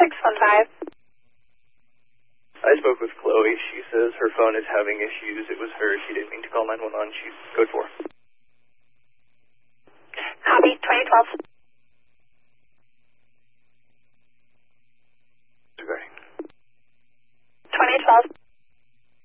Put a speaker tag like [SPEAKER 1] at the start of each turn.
[SPEAKER 1] 615.
[SPEAKER 2] I spoke with Chloe. She says her phone is having issues. It was her. She didn't mean to call 911. She's code 4.
[SPEAKER 1] Copy, 2012.